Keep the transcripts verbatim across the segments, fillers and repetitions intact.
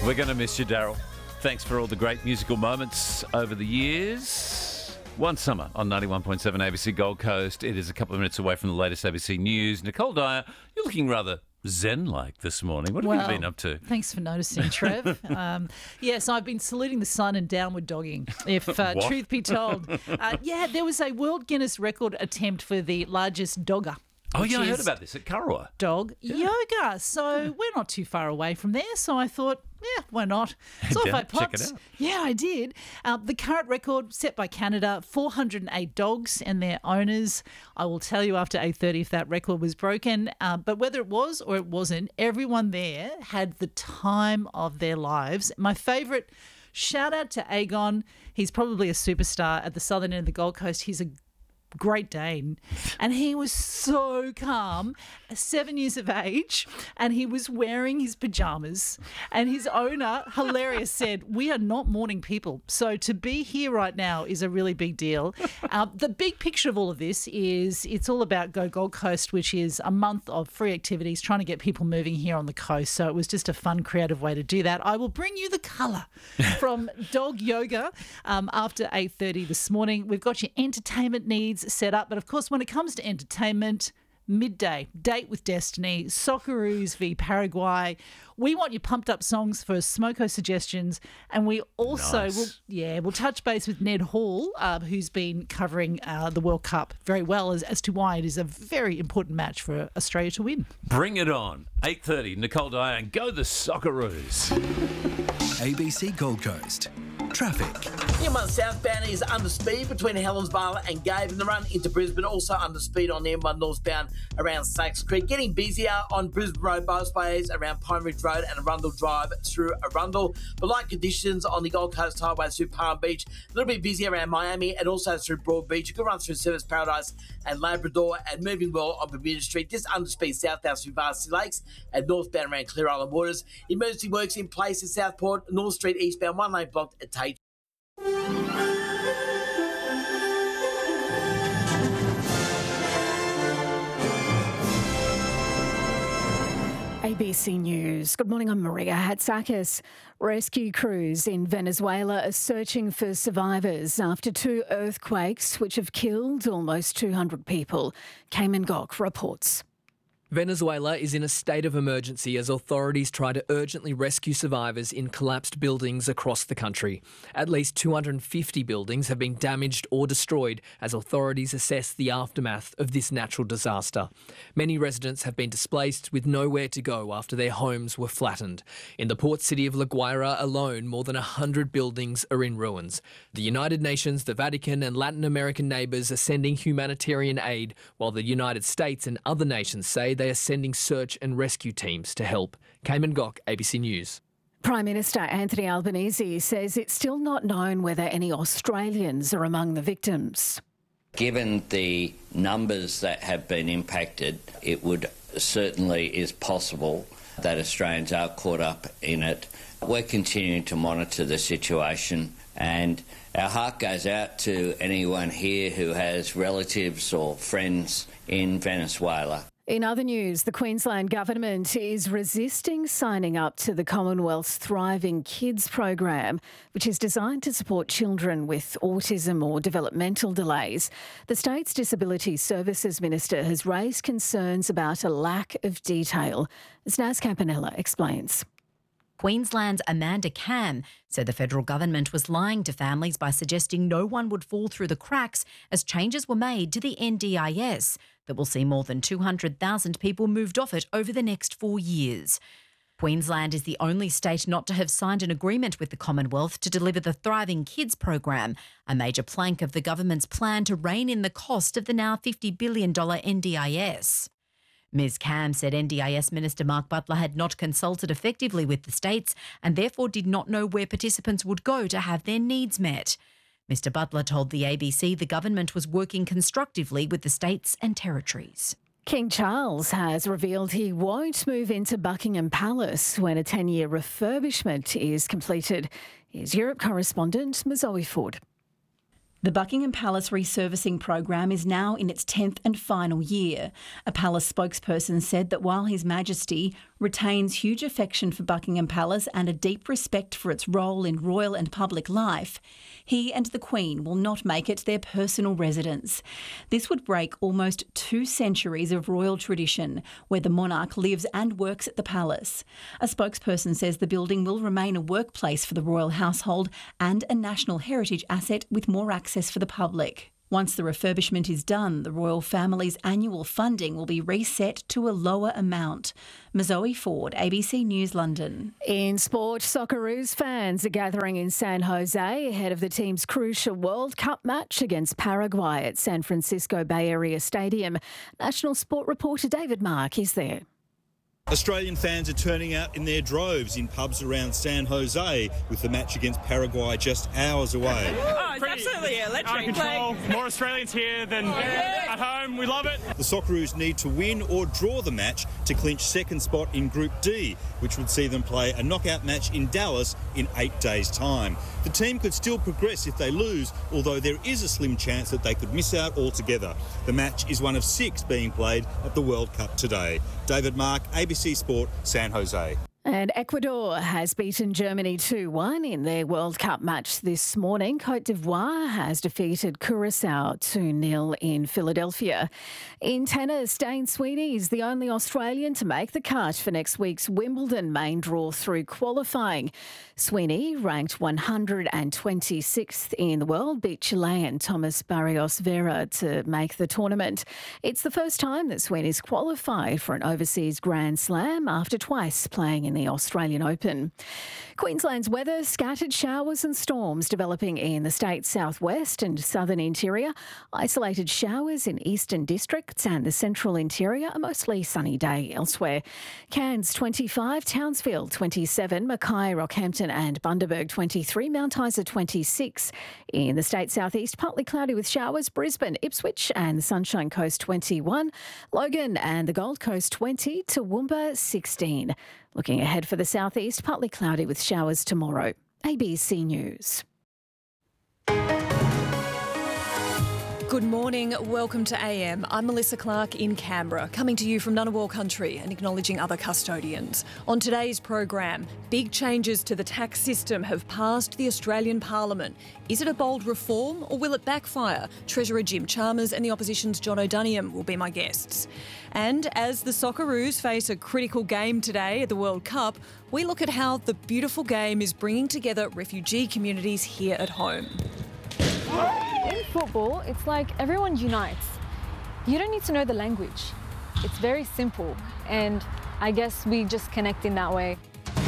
We're going to miss you, Daryl. Thanks for all the great musical moments over the years. One summer on ninety-one point seven A B C Gold Coast. It is a couple of minutes away from the latest A B C News. Nicole Dyer, you're looking rather zen-like this morning. What have well, you been up to? Thanks for noticing, Trev. um, yes, I've been saluting the sun and downward dogging, if uh, truth be told. Uh, yeah, there was a World Guinness Record attempt for the largest dogger. Oh, yeah, I heard about this at Kurrawa. Dog yeah. yoga. So we're not too far away from there. So I thought, yeah, why not? So if I popped, check it out. Yeah, I did. Uh, the current record set by Canada, four hundred eight dogs and their owners. I will tell you after eight thirty if that record was broken. Uh, but whether it was or it wasn't, everyone there had the time of their lives. My favourite, shout out to Aegon. He's probably a superstar at the southern end of the Gold Coast. He's a Great Dane, and he was so calm, seven years of age, and he was wearing his pajamas, and his owner, hilarious, said, we are not morning people, so to be here right now is a really big deal. Uh, the big picture of all of this is it's all about Go Gold Coast, which is a month of free activities trying to get people moving here on the coast, so it was just a fun, creative way to do that. I will bring you the colour from dog yoga um, after eight thirty this morning. We've got your entertainment needs set up, but of course when it comes to entertainment, midday, Date with Destiny, Socceroos v Paraguay, we want your pumped up songs for Smoko suggestions, and we also Nice. will yeah we'll touch base with Ned Hall, uh, who's been covering uh, the World Cup very well as, as to why it is a very important match for Australia to win. Bring it on. eight thirty, Nicole Dyer, and go the Socceroos. A B C Gold Coast. Traffic. M one southbound is under speed between Helensvale and Gave, and the run into Brisbane also under speed on the M one northbound around Sachs Creek. Getting busier on Brisbane Road both-ways around Pine Ridge Road and Arundel Drive through Arundel. But light conditions on the Gold Coast Highway through Palm Beach. A little bit busy around Miami and also through Broad Beach. You can run through Service Paradise and Labrador, and moving well on Bermuda Street. Just under speed southbound through Varsity Lakes and northbound around Clear Island Waters. Emergency works in place in Southport, North Street eastbound, one lane blocked at Tate. A B C News. Good morning, I'm Maria Hatzakis. Rescue crews in Venezuela are searching for survivors after two earthquakes which have killed almost two hundred people. Cayman Gok reports. Venezuela is in a state of emergency as authorities try to urgently rescue survivors in collapsed buildings across the country. At least two hundred fifty buildings have been damaged or destroyed as authorities assess the aftermath of this natural disaster. Many residents have been displaced with nowhere to go after their homes were flattened. In the port city of La Guaira alone, more than one hundred buildings are in ruins. The United Nations, the Vatican and Latin American neighbours are sending humanitarian aid, while the United States and other nations say they are sending search and rescue teams to help. Cayman Gok, A B C News. Prime Minister Anthony Albanese says it's still not known whether any Australians are among the victims. Given the numbers that have been impacted, it would certainly is possible that Australians are caught up in it. We're continuing to monitor the situation, and our heart goes out to anyone here who has relatives or friends in Venezuela. In other news, the Queensland Government is resisting signing up to the Commonwealth's Thriving Kids program, which is designed to support children with autism or developmental delays. The state's Disability Services Minister has raised concerns about a lack of detail, as Naz Campanella explains. Queensland's Amanda Cam said the federal government was lying to families by suggesting no one would fall through the cracks as changes were made to the N D I S that will see more than two hundred thousand people moved off it over the next four years. Queensland is the only state not to have signed an agreement with the Commonwealth to deliver the Thriving Kids program, a major plank of the government's plan to rein in the cost of the now fifty billion dollars N D I S. Miz Cam said N D I S Minister Mark Butler had not consulted effectively with the states and therefore did not know where participants would go to have their needs met. Mister Butler told the A B C the government was working constructively with the states and territories. King Charles has revealed he won't move into Buckingham Palace when a ten-year refurbishment is completed. Here's Europe correspondent Mazoe Ford. The Buckingham Palace resurfacing program is now in its tenth and final year. A palace spokesperson said that while His Majesty retains huge affection for Buckingham Palace and a deep respect for its role in royal and public life, he and the Queen will not make it their personal residence. This would break almost two centuries of royal tradition, where the monarch lives and works at the palace. A spokesperson says the building will remain a workplace for the royal household and a national heritage asset with more access for the public. Once the refurbishment is done, the royal family's annual funding will be reset to a lower amount. Mazoe Ford, A B C News, London. In sport, Socceroos fans are gathering in San Jose ahead of the team's crucial World Cup match against Paraguay at San Francisco Bay Area Stadium. National Sport reporter David Mark is there. Australian fans are turning out in their droves in pubs around San Jose, with the match against Paraguay just hours away. Oh, it's absolutely electric. Out of control. More Australians here than at home. We love it. The Socceroos need to win or draw the match to clinch second spot in Group D, which would see them play a knockout match in Dallas in eight days' time. The team could still progress if they lose, although there is a slim chance that they could miss out altogether. The match is one of six being played at the World Cup today. David Mark, A B C Sport, San Jose. And Ecuador has beaten Germany two one in their World Cup match this morning. Côte d'Ivoire has defeated Curaçao two nil in Philadelphia. In tennis, Dane Sweeney is the only Australian to make the cut for next week's Wimbledon main draw through qualifying. Sweeney, ranked one hundred twenty-sixth in the world, beat Chilean Thomas Barrios Vera to make the tournament. It's the first time that Sweeney's qualified for an overseas Grand Slam after twice playing in the Australian Open. Queensland's weather, scattered showers and storms developing in the state's southwest and southern interior. Isolated showers in eastern districts and the central interior. A mostly sunny day elsewhere. Cairns twenty-five, Townsville twenty-seven, Mackay, Rockhampton and Bundaberg twenty-three, Mount Isa twenty-six. In the state southeast, partly cloudy with showers. Brisbane, Ipswich and the Sunshine Coast twenty-one. Logan and the Gold Coast twenty. Toowoomba sixteen. Looking ahead for the southeast, partly cloudy with showers tomorrow. A B C News. Good morning, welcome to A M. I'm Melissa Clark in Canberra, coming to you from Ngunnawal country and acknowledging other custodians. On today's program, big changes to the tax system have passed the Australian Parliament. Is it a bold reform or will it backfire? Treasurer Jim Chalmers and the opposition's John O'Doniam will be my guests. And as the Socceroos face a critical game today at the World Cup, we look at how the beautiful game is bringing together refugee communities here at home. In football, it's like everyone unites. You don't need to know the language. It's very simple, and I guess we just connect in that way.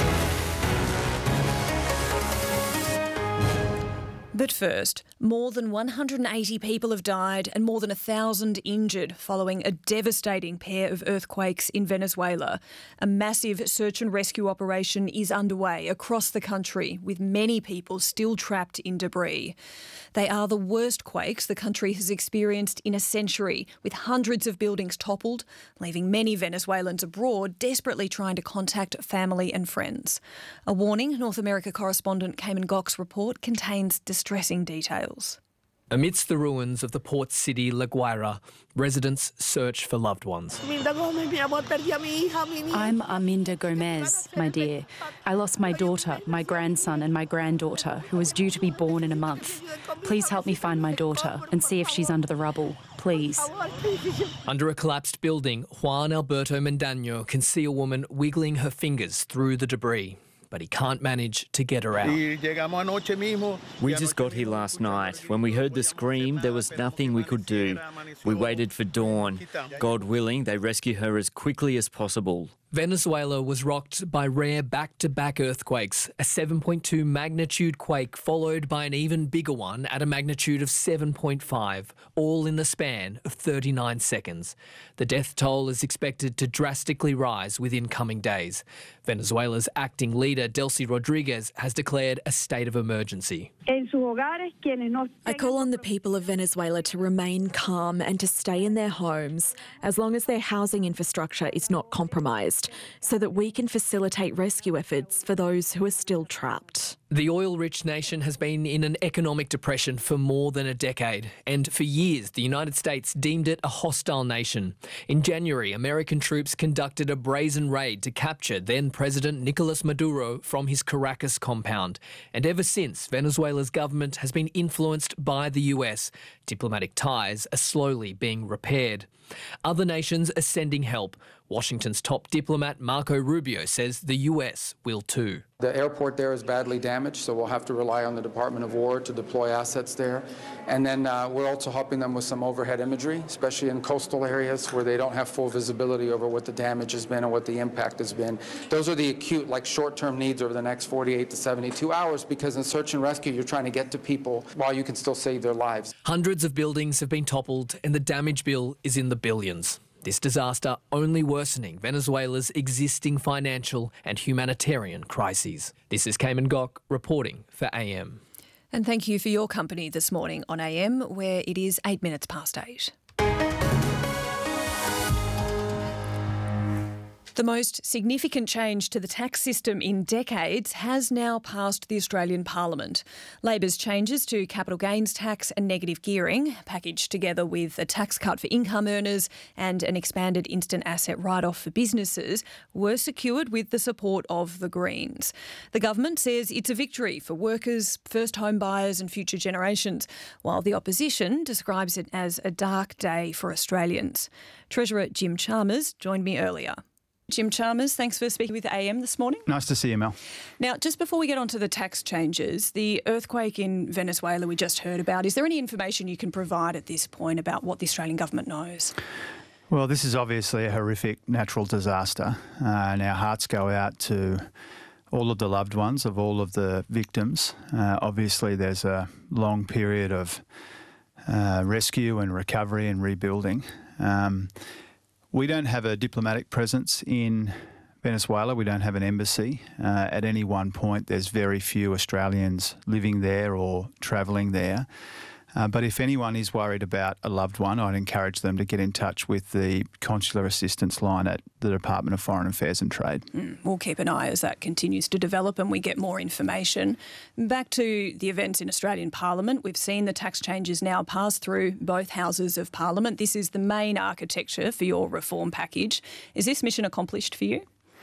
But first, more than one hundred eighty people have died and more than one thousand injured following a devastating pair of earthquakes in Venezuela. A massive search and rescue operation is underway across the country, with many people still trapped in debris. They are the worst quakes the country has experienced in a century, with hundreds of buildings toppled, leaving many Venezuelans abroad desperately trying to contact family and friends. A warning, North America correspondent Cayman Gock's report contains distressing details. Amidst the ruins of the port city La Guaira, residents search for loved ones. I'm Arminda Gomez, my dear. I lost my daughter, my grandson and my granddaughter, who is due to be born in a month. Please help me find my daughter and see if she's under the rubble, please. Under a collapsed building, Juan Alberto Mendaño can see a woman wiggling her fingers through the debris, but he can't manage to get her out. We just got here last night. When we heard the scream, there was nothing we could do. We waited for dawn. God willing, they rescue her as quickly as possible. Venezuela was rocked by rare back-to-back earthquakes, a seven point two magnitude quake followed by an even bigger one at a magnitude of seven point five, all in the span of thirty-nine seconds. The death toll is expected to drastically rise within coming days. Venezuela's acting leader, Delcy Rodriguez, has declared a state of emergency. I call on the people of Venezuela to remain calm and to stay in their homes as long as their housing infrastructure is not compromised, so that we can facilitate rescue efforts for those who are still trapped. The oil-rich nation has been in an economic depression for more than a decade, and for years the United States deemed it a hostile nation. In January, American troops conducted a brazen raid to capture then-President Nicolas Maduro from his Caracas compound. And ever since, Venezuela's government has been influenced by the U S. Diplomatic ties are slowly being repaired. Other nations are sending help. Washington's top diplomat Marco Rubio says the U S will too. The airport there is badly damaged, so we'll have to rely on the Department of War to deploy assets there. And then uh, we're also helping them with some overhead imagery, especially in coastal areas where they don't have full visibility over what the damage has been and what the impact has been. Those are the acute, like short-term needs over the next forty-eight to seventy-two hours, because in search and rescue, you're trying to get to people while you can still save their lives. Hundreds of buildings have been toppled and the damage bill is in the billions. This disaster only worsening Venezuela's existing financial and humanitarian crises. This is Cayman Gok reporting for A M. And thank you for your company this morning on A M, where it is eight minutes past eight. The most significant change to the tax system in decades has now passed the Australian Parliament. Labor's changes to capital gains tax and negative gearing, packaged together with a tax cut for income earners and an expanded instant asset write-off for businesses, were secured with the support of the Greens. The government says it's a victory for workers, first home buyers and future generations, while the opposition describes it as a dark day for Australians. Treasurer Jim Chalmers joined me earlier. Jim Chalmers, thanks for speaking with A M this morning. Nice to see you, Mel. Now, just before we get on to the tax changes, the earthquake in Venezuela we just heard about, is there any information you can provide at this point about what the Australian government knows? Well, this is obviously a horrific natural disaster, uh, and our hearts go out to all of the loved ones of all of the victims. Uh, obviously, there's a long period of uh, rescue and recovery and rebuilding. Um, We don't have a diplomatic presence in Venezuela. We don't have an embassy. Uh, at any one point, there's very few Australians living there or travelling there. Uh, but if anyone is worried about a loved one, I'd encourage them to get in touch with the consular assistance line at the Department of Foreign Affairs and Trade. Mm, we'll keep an eye as that continues to develop and we get more information. Back to the events in Australian Parliament, we've seen the tax changes now pass through both houses of Parliament. This is the main architecture for your reform package. Is this mission accomplished for you?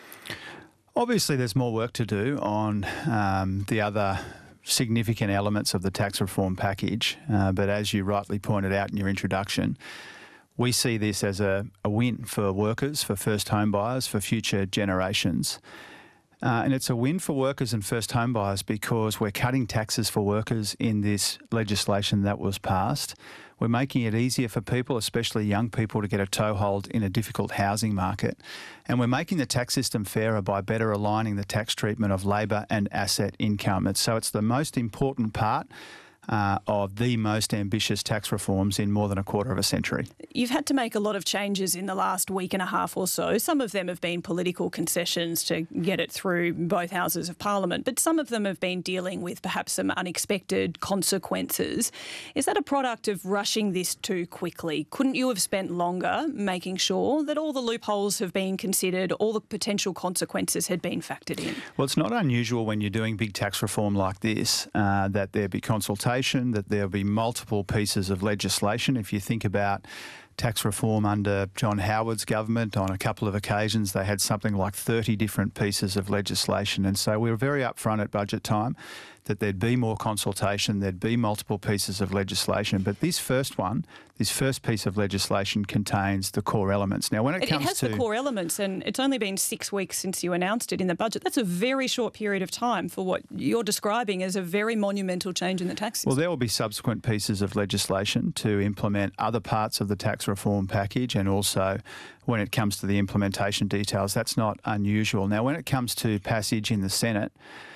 Obviously, there's more work to do on um, the other significant elements of the tax reform package, uh, but as you rightly pointed out in your introduction, we see this as a, a win for workers, for first home buyers, for future generations. Uh, and it's a win for workers and first home buyers because we're cutting taxes for workers in this legislation that was passed. We're making it easier for people, especially young people, to get a toehold in a difficult housing market. And we're making the tax system fairer by better aligning the tax treatment of labour and asset income. And so it's the most important part Uh, of the most ambitious tax reforms in more than a quarter of a century. You've had to make a lot of changes in the last week and a half or so. Some of them have been political concessions to get it through both houses of Parliament, but some of them have been dealing with perhaps some unexpected consequences. Is that a product of rushing this too quickly? Couldn't you have spent longer making sure that all the loopholes have been considered, all the potential consequences had been factored in? Well, it's not unusual when you're doing big tax reform like this uh, that there be consultation, that there'll be multiple pieces of legislation. If you think about tax reform under John Howard's government, on a couple of occasions they had something like thirty different pieces of legislation. And so we were very upfront at budget time that there'd be more consultation, there'd be multiple pieces of legislation. But this first one, this first piece of legislation contains the core elements. Now, when it, it comes it has to... the core elements, and it's only been six weeks since you announced it in the budget. That's a very short period of time for what you're describing as a very monumental change in the tax system. Well, there will be subsequent pieces of legislation to implement other parts of the tax reform package, and also when it comes to the implementation details, that's not unusual. Now, when it comes to passage in the Senate,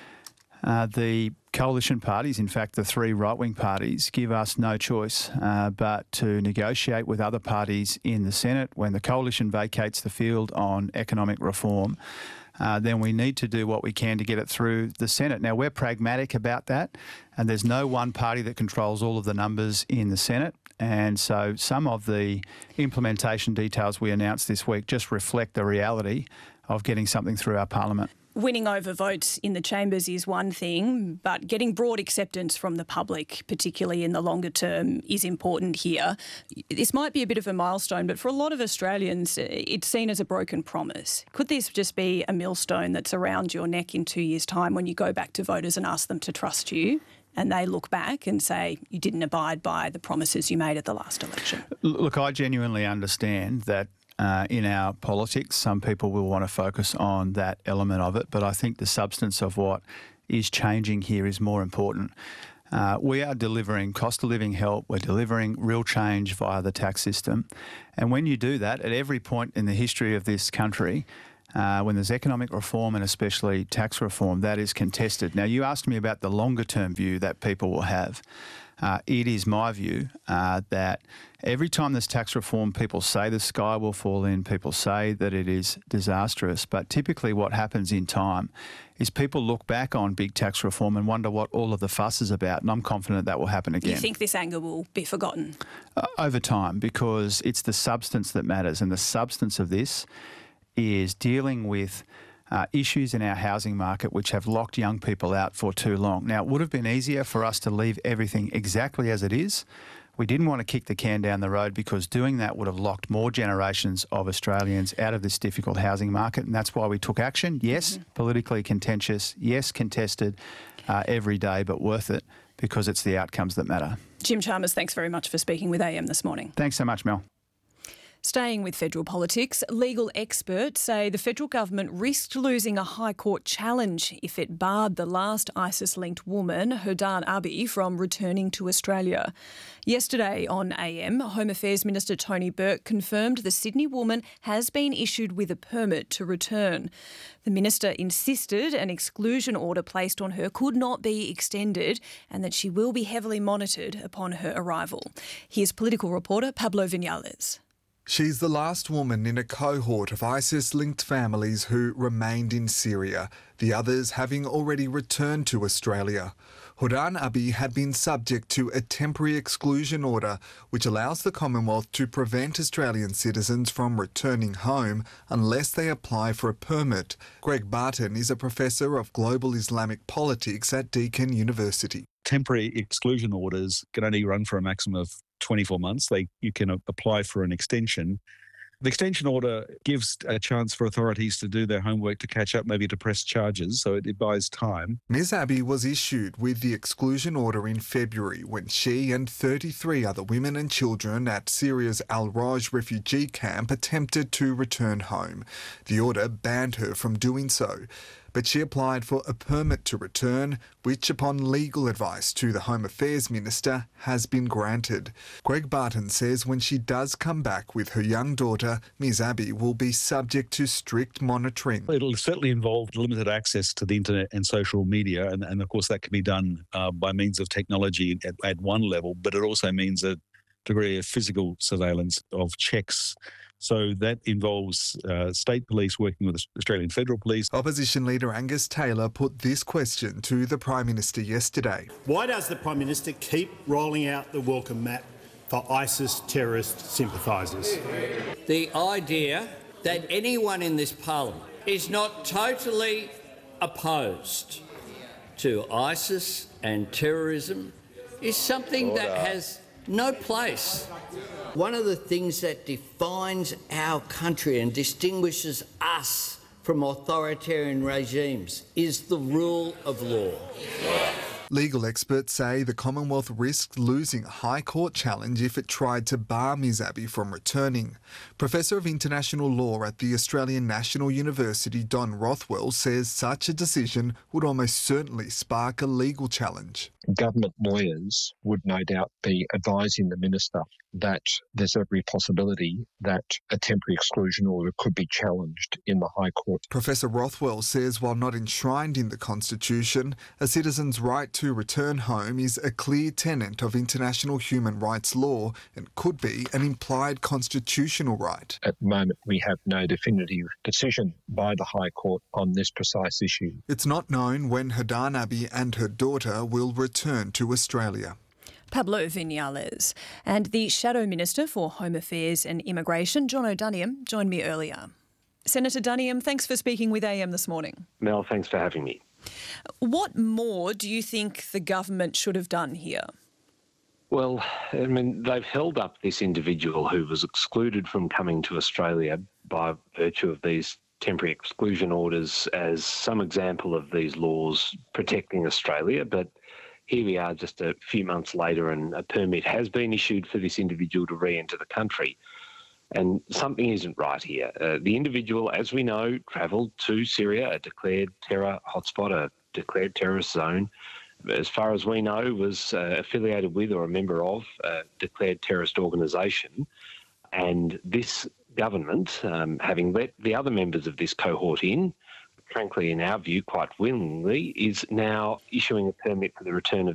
Uh, the coalition parties, in fact the three right-wing parties, give us no choice uh, but to negotiate with other parties in the Senate. When the coalition vacates the field on economic reform, uh, then we need to do what we can to get it through the Senate. Now, we're pragmatic about that, and there's no one party that controls all of the numbers in the Senate. And so some of the implementation details we announced this week just reflect the reality of getting something through our Parliament. Winning over votes in the chambers is one thing, but getting broad acceptance from the public, particularly in the longer term, is important here. This might be a bit of a milestone, but for a lot of Australians, it's seen as a broken promise. Could this just be a millstone that's around your neck in two years' time when you go back to voters and ask them to trust you, and they look back and say you didn't abide by the promises you made at the last election? Look, I genuinely understand that Uh, in our politics, some people will want to focus on that element of it, but I think the substance of what is changing here is more important. Uh, we are delivering cost of living help, we're delivering real change via the tax system, and when you do that, at every point in the history of this country, uh, when there's economic reform and especially tax reform, that is contested. Now, you asked me about the longer term view that people will have. Uh, it is my view uh, that every time there's tax reform, people say the sky will fall in, people say that it is disastrous, but typically what happens in time is people look back on big tax reform and wonder what all of the fuss is about, and I'm confident that will happen again. You think this anger will be forgotten? Uh, over time, because it's the substance that matters, and the substance of this is dealing with Uh, issues in our housing market which have locked young people out for too long. Now, it would have been easier for us to leave everything exactly as it is. We didn't want to kick the can down the road because doing that would have locked more generations of Australians out of this difficult housing market, and that's why we took action. Yes, mm-hmm. politically contentious, yes, contested uh, every day, but worth it because it's the outcomes that matter. Jim Chalmers, thanks very much for speaking with A M this morning. Thanks so much, Mel. Staying with federal politics, legal experts say the federal government risked losing a High Court challenge if it barred the last ISIS-linked woman, Hodan Abi, from returning to Australia. Yesterday on A M, Home Affairs Minister Tony Burke confirmed the Sydney woman has been issued with a permit to return. The minister insisted an exclusion order placed on her could not be extended and that she will be heavily monitored upon her arrival. Here's political reporter Pablo Vinales. She's the last woman in a cohort of ISIS-linked families who remained in Syria, the others having already returned to Australia. Hodan Abi had been subject to a temporary exclusion order, which allows the Commonwealth to prevent Australian citizens from returning home unless they apply for a permit. Greg Barton is a professor of global Islamic politics at Deakin University. Temporary exclusion orders can only run for a maximum of twenty-four months. They, you can apply for an extension. The extension order gives a chance for authorities to do their homework, to catch up, maybe to press charges, so it, it buys time. Miz Abi was issued with the exclusion order in February when she and thirty-three other women and children at Syria's Al-Raj refugee camp attempted to return home. The order banned her from doing so, but she applied for a permit to return, which, upon legal advice to the Home Affairs Minister, has been granted. Greg Barton says when she does come back with her young daughter, Miz Abi will be subject to strict monitoring. It'll certainly involve limited access to the internet and social media, and, and of course that can be done uh, by means of technology at, at one level, but it also means a degree of physical surveillance of checks. So that involves uh, state police working with the Australian Federal Police. Opposition leader Angus Taylor put this question to the Prime Minister yesterday. Why does the Prime Minister keep rolling out the welcome mat for ISIS terrorist sympathisers? The idea that anyone in this parliament is not totally opposed to ISIS and terrorism is something Order. that has no place. One of the things that defines our country and distinguishes us from authoritarian regimes is the rule of law. Legal experts say the Commonwealth risked losing a High Court challenge if it tried to bar Miz Abi from returning. Professor of International Law at the Australian National University, Don Rothwell, says such a decision would almost certainly spark a legal challenge. Government lawyers would no doubt be advising the Minister that there's every possibility that a temporary exclusion order could be challenged in the High Court. Professor Rothwell says while not enshrined in the Constitution, a citizen's right to return home is a clear tenet of international human rights law and could be an implied constitutional right. At the moment, we have no definitive decision by the High Court on this precise issue. It's not known when Hodan Abi and her daughter will return to Australia. Pablo Vinales. And the Shadow Minister for Home Affairs and Immigration, John O'Doniam, joined me earlier. Senator Duniam, thanks for speaking with A M this morning. Mel, thanks for having me. What more do you think the government should have done here? Well, I mean, they've held up this individual who was excluded from coming to Australia by virtue of these temporary exclusion orders as some example of these laws protecting Australia. But here we are just a few months later and a permit has been issued for this individual to re-enter the country. And something isn't right here. Uh, the individual, as we know, travelled to Syria, a declared terror hotspot, a declared terrorist zone. As far as we know, was uh, affiliated with or a member of a declared terrorist organisation. And this government, um, having let the other members of this cohort in, frankly, in our view, quite willingly, is now issuing a permit for the return of